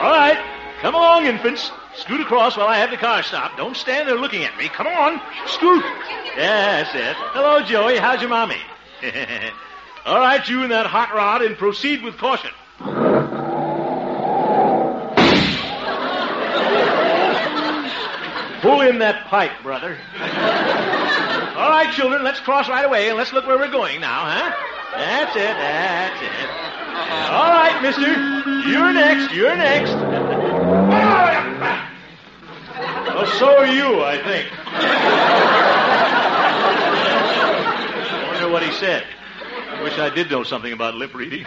All right. Come along, infants. Scoot across while I have the car stopped. Don't stand there looking at me. Come on. Scoot. Yeah, that's it. Hello, Joey. How's your mommy? All right, you and that hot rod, and proceed with caution. Pull in that pipe, brother. All right, children, let's cross right away, and let's look where we're going now, huh? That's it. All right, mister. You're next. Well, so are you, I think. I wonder what he said. Wish I did know something about lip reading.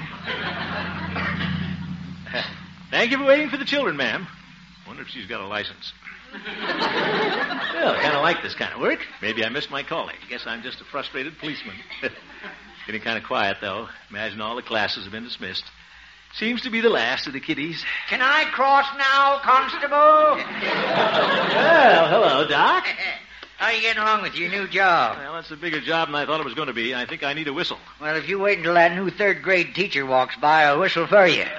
Thank you for waiting for the children, ma'am. Wonder if she's got a license. Well, I kind of like this kind of work. Maybe I missed my calling. Guess I'm just a frustrated policeman. Getting kind of quiet, though. Imagine all the classes have been dismissed. Seems to be the last of the kiddies. Can I cross now, Constable? Well, hello, Doc. How are you getting along with your new job? Well, that's a bigger job than I thought it was going to be. I think I need a whistle. Well, if you wait until that new third-grade teacher walks by, I'll whistle for you.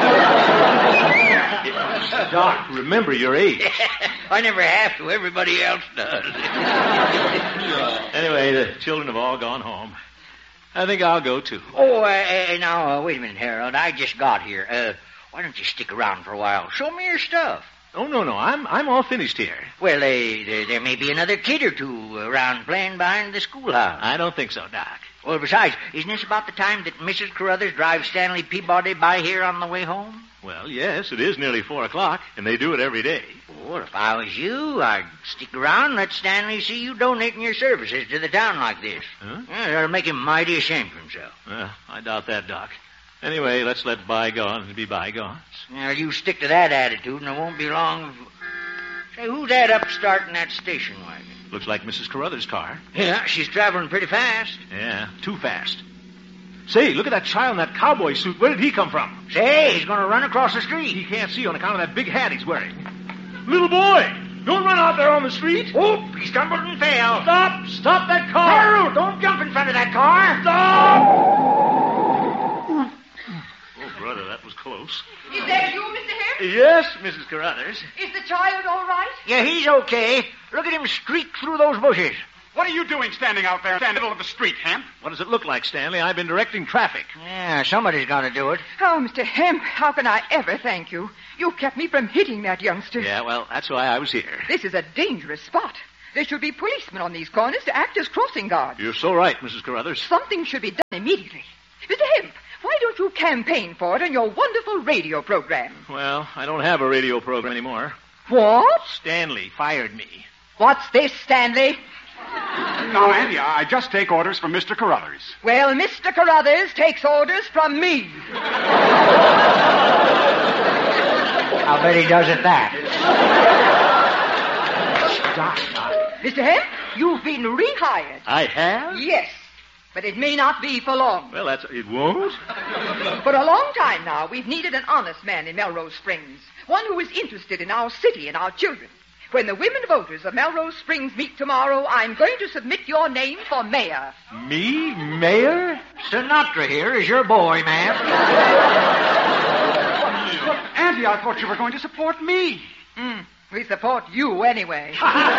Doc, remember your age. I never have to. Everybody else does. Anyway, the children have all gone home. I think I'll go, too. Oh, now, wait a minute, Harold. I just got here. Why don't you stick around for a while? Show me your stuff. Oh, no. I'm all finished here. Well, there may be another kid or two around playing behind the schoolhouse. I don't think so, Doc. Well, besides, isn't this about the time that Mrs. Carruthers drives Stanley Peabody by here on the way home? Well, yes, it is nearly 4 o'clock, and they do it every day. Well, if I was you, I'd stick around and let Stanley see you donating your services to the town like this. Huh? Yeah, that'll make him mighty ashamed of himself. I doubt that, Doc. Anyway, let's let bygones be bygones. Now, you stick to that attitude, and it won't be long. Say, who's that upstart in that station wagon? Looks like Mrs. Carruthers' car. Yeah, she's traveling pretty fast. Yeah, too fast. Say, look at that child in that cowboy suit. Where did he come from? Say, he's going to run across the street. He can't see on account of that big hat he's wearing. Little boy, don't run out there on the street. Oop, he stumbled and fell. Stop that car. Harold, don't jump in front of that car. Stop! Oh, brother, that was close. Is that you, Mr. Hare? Yes, Mrs. Carruthers. Is the child all right? Yeah, he's okay. Look at him streak through those bushes. What are you doing standing out there in the middle of the street, Hemp? What does it look like, Stanley? I've been directing traffic. Yeah, somebody's got to do it. Oh, Mr. Hemp, how can I ever thank you? You kept me from hitting that youngster. Yeah, well, that's why I was here. This is a dangerous spot. There should be policemen on these corners to act as crossing guards. You're so right, Mrs. Carruthers. Something should be done immediately. Mr. Hemp, why don't you campaign for it on your wonderful radio program? Well, I don't have a radio program anymore. What? Stanley fired me. What's this, Stanley? No, Andy, I just take orders from Mr. Carruthers. Well, Mr. Carruthers takes orders from me. I'll bet he does at that. Doc. Mr. Hemp, you've been rehired. I have? Yes, but it may not be for long. Well, it won't? For a long time now, we've needed an honest man in Melrose Springs. One who is interested in our city and our children. When the women voters of Melrose Springs meet tomorrow, I'm going to submit your name for mayor. Me? Mayor? Sinatra here is your boy, ma'am. Andy, I thought you were going to support me. We support you anyway.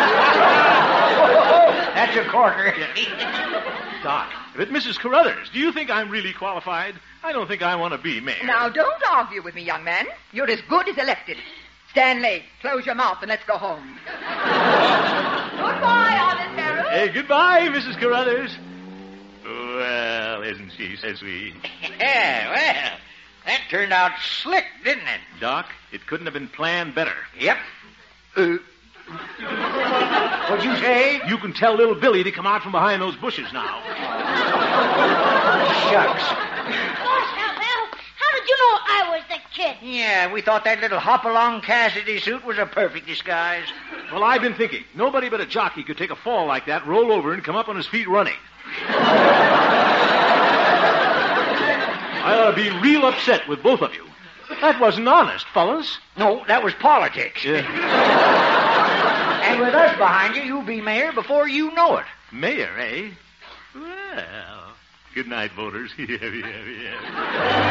That's a corker. Doc, but Mrs. Carruthers, do you think I'm really qualified? I don't think I want to be mayor. Now, don't argue with me, young man. You're as good as elected. Stanley, close your mouth and let's go home. Goodbye, Honest Harold. Hey, goodbye, Mrs. Carruthers. Well, isn't she so sweet? Yeah, well, that turned out slick, didn't it? Doc, it couldn't have been planned better. Yep. What'd you say? You can tell little Billy to come out from behind those bushes now. Shucks. How did you know I was the kid? Yeah, we thought that little hop-along Cassidy suit was a perfect disguise. Well, I've been thinking. Nobody but a jockey could take a fall like that, roll over, and come up on his feet running. I ought to be real upset with both of you. That wasn't honest, fellas. No, that was politics. Yeah. And with us behind you, you'll be mayor before you know it. Mayor, eh? Well, good night, voters. Yeah.